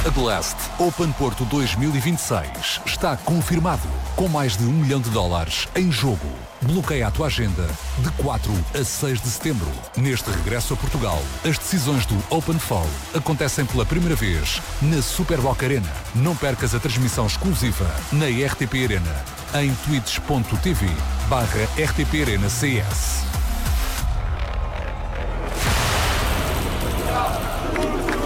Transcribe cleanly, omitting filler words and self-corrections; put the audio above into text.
Blast Open Porto 2026 está confirmado, com mais de $1 milhão em jogo. Bloqueia a tua agenda de 4 a 6 de setembro. Neste regresso a Portugal, as decisões do Open Fall acontecem pela primeira vez na Superboc Arena. Não percas a transmissão exclusiva na RTP Arena, em twitch.tv/RTP Arena CS.